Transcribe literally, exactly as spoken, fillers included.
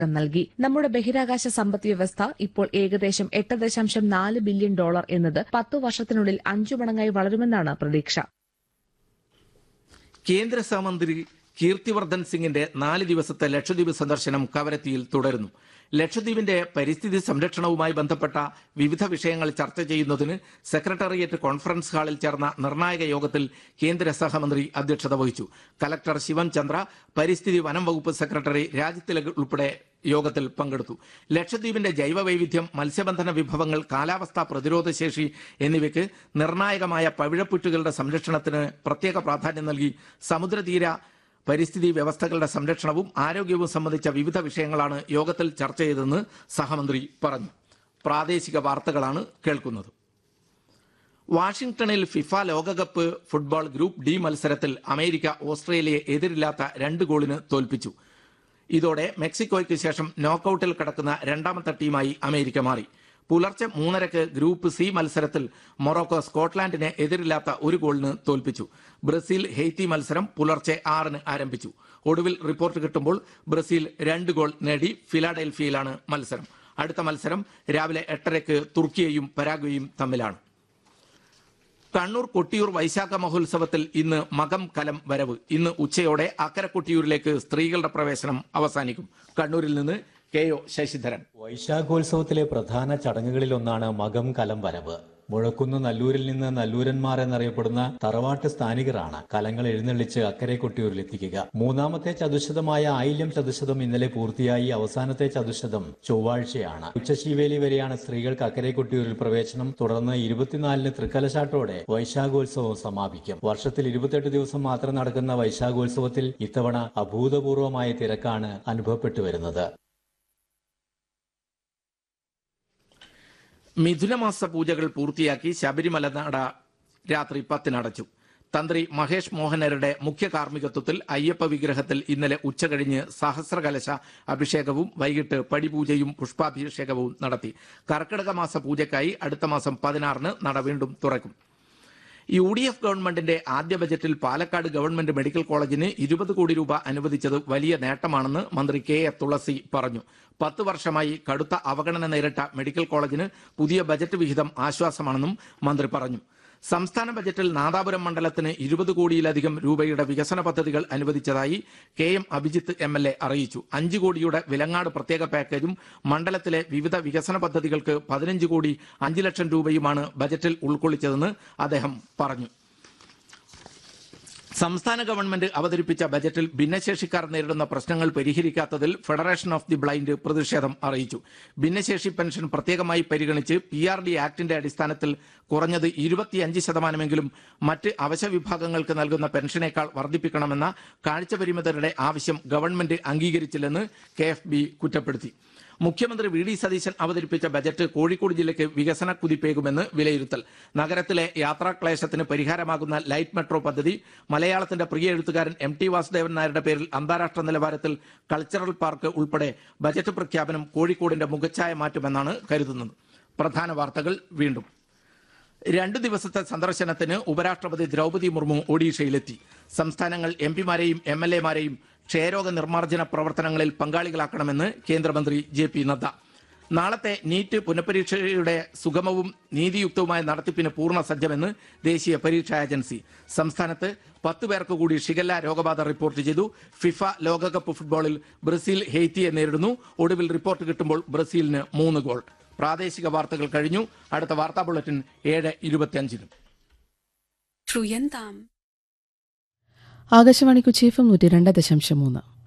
നൽകി. നമ്മുടെ ബഹിരാകാശ സമ്പദ് വ്യവസ്ഥ ഇപ്പോൾ ഏകദേശം എട്ട് ദശാംശം നാല് ബില്യൺ ഡോളർ എന്നത് പത്തു വർഷത്തിനുള്ളിൽ അഞ്ചു മടങ്ങായി വളരുമെന്നാണ് പ്രതീക്ഷ. കേന്ദ്ര സഹമന്ത്രി കീർത്തിവർദ്ധൻ സിംഗിന്റെ നാല് ദിവസത്തെ ലക്ഷദ്വീപ് സന്ദർശനം കവരത്തിയിൽ തുടരുന്നു. ലക്ഷദ്വീപിന്റെ പരിസ്ഥിതി സംരക്ഷണവുമായി ബന്ധപ്പെട്ട വിവിധ വിഷയങ്ങൾ ചർച്ച ചെയ്യുന്നതിന് സെക്രട്ടേറിയറ്റ് കോൺഫറൻസ് ഹാളിൽ ചേർന്ന നിർണായക യോഗത്തിൽ കേന്ദ്ര സഹമന്ത്രി അധ്യക്ഷത വഹിച്ചു. കലക്ടർ ശിവം ചന്ദ്ര, പരിസ്ഥിതി വനം വകുപ്പ് സെക്രട്ടറി രാജ്തിലക് ഉൾപ്പെടെ യോഗത്തിൽ പങ്കെടുത്തു. ലക്ഷദ്വീപിന്റെ ജൈവവൈവിധ്യം, മത്സ്യബന്ധന വിഭവങ്ങൾ, കാലാവസ്ഥാ പ്രതിരോധശേഷി എന്നിവയ്ക്ക് നിർണായകമായ പവിഴപ്പുറ്റുകളുടെ സംരക്ഷണത്തിന് പ്രത്യേക പ്രാധാന്യം നൽകി സമുദ്രതീര പരിസ്ഥിതി വ്യവസ്ഥകളുടെ സംരക്ഷണവും ആരോഗ്യവും സംബന്ധിച്ച വിവിധ വിഷയങ്ങളാണ് യോഗത്തിൽ ചർച്ച ചെയ്തതെന്ന് സഹമന്ത്രി പറഞ്ഞു. പ്രാദേശിക വാർത്തകളാണ് കേൾക്കുന്നത്. വാഷിംഗ്ടണിൽ ഫിഫ ലോകകപ്പ് ഫുട്ബോൾ ഗ്രൂപ്പ് ഡി മത്സരത്തിൽ അമേരിക്ക ഓസ്ട്രേലിയയെ എതിരില്ലാത്ത രണ്ട് ഗോളിന് തോൽപ്പിച്ചു. ഇതോടെ മെക്സിക്കോയ്ക്ക് ശേഷം നോക്കൌട്ടിൽ കടക്കുന്ന രണ്ടാമത്തെ ടീമായി അമേരിക്ക മാറി. പുലർച്ചെ മൂന്നരക്ക് ഗ്രൂപ്പ് സി മത്സരത്തിൽ മൊറോക്കോ സ്കോട്ട്ലാൻഡിനെ എതിരില്ലാത്ത ഒരു ഗോളിന് തോൽപ്പിച്ചു. ബ്രസീൽ ഹെയ്ത്തി മത്സരം പുലർച്ചെ ആറിന് ആരംഭിച്ചു. ഒടുവിൽ റിപ്പോർട്ട് കിട്ടുമ്പോൾ ബ്രസീൽ രണ്ട് ഗോൾ നേടി ഫിലാഡൽഫിയയിലാണ് മത്സരം. അടുത്ത മത്സരം രാവിലെ എട്ടരയ്ക്ക് തുർക്കിയയും പരാഗ്വേയും തമ്മിലാണ്. കണ്ണൂർ കൊട്ടിയൂർ വൈശാഖ മഹോത്സവത്തിൽ ഇന്ന് മകം കലം വരവ്. ഇന്ന് ഉച്ചയോടെ അക്കരെ കൊട്ടിയൂരിലേക്ക് സ്ത്രീകളുടെ പ്രവേശനം അവസാനിക്കും. കണ്ണൂരിൽ നിന്ന് കെ ഒ ശശിധരൻ. വൈശാഖോത്സവത്തിലെ പ്രധാന ചടങ്ങുകളിലൊന്നാണ് മകം കലം വരവ്. മുഴക്കുന്ന് നല്ലൂരിൽ നിന്ന് നല്ലൂരന്മാർ എന്നറിയപ്പെടുന്ന തറവാട്ട് സ്ഥാനികരാണ് കലങ്ങൾ എഴുന്നള്ളിച്ച് അക്കരെ കൊട്ടിയൂരിലെത്തിക്കുക. മൂന്നാമത്തെ ചതുശതമായ ആയില്യം ചതുശതം ഇന്നലെ പൂർത്തിയായി. അവസാനത്തെ ചതുശതം ചൊവ്വാഴ്ചയാണ്. ഉച്ചശീവേലി വരെയാണ് സ്ത്രീകൾക്ക് അക്കരെ കൊട്ടിയൂരിൽ പ്രവേശനം. തുടർന്ന് ഇരുപത്തിനാലിന് തൃക്കലശാട്ടോടെ വൈശാഖോത്സവം സമാപിക്കും. വർഷത്തിൽ ഇരുപത്തെട്ട് ദിവസം മാത്രം നടക്കുന്ന വൈശാഖോത്സവത്തിൽ ഇത്തവണ അഭൂതപൂർവമായ തിരക്കാണ് അനുഭവപ്പെട്ടു വരുന്നത്. മിഥുനമാസ പൂജകൾ പൂർത്തിയാക്കി ശബരിമല നട രാത്രി പത്തിനടച്ചു. തന്ത്രി മഹേഷ് മോഹനരുടെ മുഖ്യ കാർമ്മികത്വത്തിൽ അയ്യപ്പ വിഗ്രഹത്തിൽ ഇന്നലെ ഉച്ചകഴിഞ്ഞ് സഹസ്രകലശ അഭിഷേകവും വൈകിട്ട് പടിപൂജയും പുഷ്പാഭിഷേകവും നടത്തി. കർക്കിടക മാസ പൂജയ്ക്കായി അടുത്ത മാസം പതിനാറിന് നട വീണ്ടും തുറക്കും. യു ഡി എഫ് ഗവൺമെന്റിന്റെ ആദ്യ ബജറ്റിൽ പാലക്കാട് ഗവൺമെന്റ് മെഡിക്കൽ കോളേജിന് ഇരുപത് കോടി രൂപ അനുവദിച്ചത് വലിയ നേട്ടമാണെന്ന് മന്ത്രി കെ എ തുളസി പറഞ്ഞു. പത്ത് വർഷമായി കടുത്ത അവഗണന നേരിട്ട മെഡിക്കൽ കോളേജിന് പുതിയ ബജറ്റ് വിഹിതം ആശ്വാസമാണെന്നും മന്ത്രി പറഞ്ഞു. സംസ്ഥാന ബജറ്റിൽ നാദാപുരം മണ്ഡലത്തിന് ഇരുപത് കോടിയിലധികം രൂപയുടെ വികസന പദ്ധതികൾ അനുവദിച്ചതായി K M Abhijith M L A അറിയിച്ചു. അഞ്ചു കോടിയുടെ വിലങ്ങാട് പ്രത്യേക പാക്കേജും മണ്ഡലത്തിലെ വിവിധ വികസന പദ്ധതികൾക്ക് പതിനഞ്ച് കോടി അഞ്ച് ലക്ഷം രൂപയുമാണ് ബജറ്റിൽ ഉൾക്കൊള്ളിച്ചതെന്ന് അദ്ദേഹം പറഞ്ഞു. സംസ്ഥാന ഗവൺമെന്റ് അവതരിപ്പിച്ച ബജറ്റിൽ ഭിന്നശേഷിക്കാർ നേരിടുന്ന പ്രശ്നങ്ങൾ പരിഹരിക്കാത്തതിൽ ഫെഡറേഷൻ ഓഫ് ദി ബ്ലൈൻഡ് പ്രതിഷേധം അറിയിച്ചു. ഭിന്നശേഷി പെൻഷൻ പ്രത്യേകമായി പരിഗണിച്ച് പി ആർ ഡി ആക്ടിന്റെ അടിസ്ഥാനത്തിൽ കുറഞ്ഞത് ഇരുപത്തിയഞ്ച് ശതമാനമെങ്കിലും മറ്റ് അവശ്യ വിഭാഗങ്ങൾക്ക് നൽകുന്ന പെൻഷനേക്കാൾ വർദ്ധിപ്പിക്കണമെന്ന കാഴ്ചപരിമിതരുടെ ആവശ്യം ഗവൺമെന്റ് അംഗീകരിച്ചില്ലെന്ന് കെ എഫ് ബി കുറ്റപ്പെടുത്തി. മുഖ്യമന്ത്രി വി ഡി സതീശൻ അവതരിപ്പിച്ച ബജറ്റ് കോഴിക്കോട് ജില്ലയ്ക്ക് വികസന കുതിപ്പേകുമെന്ന് വിലയിരുത്തൽ. നഗരത്തിലെ യാത്രാക്ലേശത്തിന് പരിഹാരമാകുന്ന ലൈറ്റ് മെട്രോ പദ്ധതി, മലയാളത്തിന്റെ പ്രിയ എഴുത്തുകാരൻ എം ടി വാസുദേവൻ നായരുടെ പേരിൽ അന്താരാഷ്ട്ര നിലവാരത്തിൽ കൾച്ചറൽ പാർക്ക് ഉൾപ്പെടെ ബജറ്റ് പ്രഖ്യാപനം കോഴിക്കോടിന്റെ മുഖച്ഛായ മാറ്റുമെന്നാണ് കരുതുന്നത്. പ്രധാന വാർത്തകൾ വീണ്ടും. രണ്ടു ദിവസത്തെ സന്ദർശനത്തിന് ഉപരാഷ്ട്രപതി ദ്രൗപദി മുർമു ഒഡീഷയിലെത്തി. സംസ്ഥാനങ്ങൾ എം പിമാരെയും എം എൽ എമാരെയും ക്ഷയരോഗ നിർമ്മാർജ്ജന പ്രവർത്തനങ്ങളിൽ പങ്കാളികളാക്കണമെന്ന് കേന്ദ്രമന്ത്രി ജെ പി നദ്ദ. നാളത്തെ നീറ്റ് പുനഃപരീക്ഷയുടെ സുഗമവും നീതിയുക്തവുമായ നടത്തിപ്പിന് പൂർണ്ണ സജ്ജമെന്ന് ദേശീയ പരീക്ഷാ ഏജൻസി. സംസ്ഥാനത്ത് പത്ത് പേർക്ക് കൂടി ഷിഗല്ല രോഗബാധ റിപ്പോർട്ട് ചെയ്തു. ഫിഫ ലോകകപ്പ് ഫുട്ബോളിൽ ബ്രസീൽ ഹെയ്ത്തിയെ നേരിടുന്നു. ഒടുവിൽ റിപ്പോർട്ട് കിട്ടുമ്പോൾ ബ്രസീലിന് മൂന്ന് ഗോൾ. പ്രാദേശിക വാർത്തകൾ കഴിഞ്ഞു. അടുത്ത വാർത്താ ബുള്ളറ്റിൻ ഏഴ് ഇരുപത്തിയഞ്ചിനും. ആകാശവാണി കൊച്ചി എഫ് എം നൂറ്റി രണ്ട് ദശാംശം മൂന്ന്.